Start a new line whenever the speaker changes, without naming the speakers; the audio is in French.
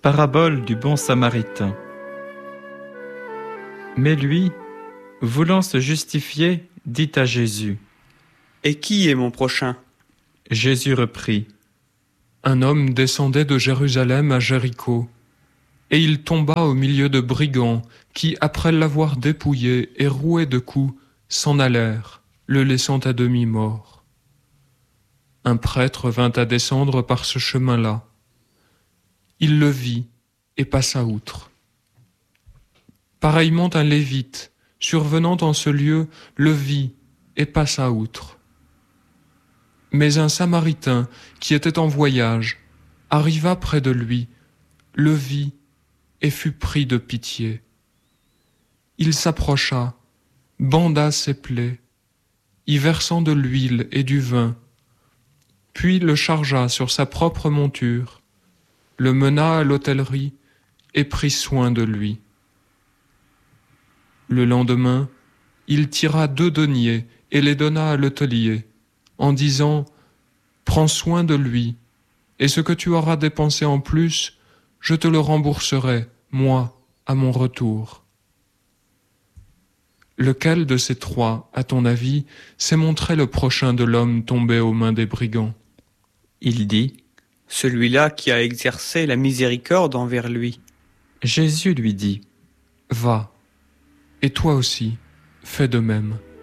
Parabole du bon Samaritain. Mais lui, voulant se justifier, dit à Jésus.
Et qui est mon prochain ?
Jésus reprit.
Un homme descendait de Jérusalem à Jéricho, et il tomba au milieu de brigands qui, après l'avoir dépouillé et roué de coups, s'en allèrent, le laissant à demi mort. Un prêtre vint à descendre par ce chemin-là. Il le vit et passa outre. Pareillement un lévite, survenant en ce lieu, le vit et passa outre. Mais un Samaritain, qui était en voyage, arriva près de lui, le vit et fut pris de pitié. Il s'approcha, banda ses plaies, y versant de l'huile et du vin, puis le chargea sur sa propre monture, le mena à l'hôtellerie et prit soin de lui. Le lendemain, il tira 2 deniers et les donna à l'hôtelier, en disant « Prends soin de lui, et ce que tu auras dépensé en plus, je te le rembourserai, moi, à mon retour. » Lequel de ces 3, à ton avis, s'est montré le prochain de l'homme tombé aux mains des brigands ?
Il dit.
Celui-là qui a exercé la miséricorde envers lui.
Jésus lui dit.
Va, et toi aussi, fais de même.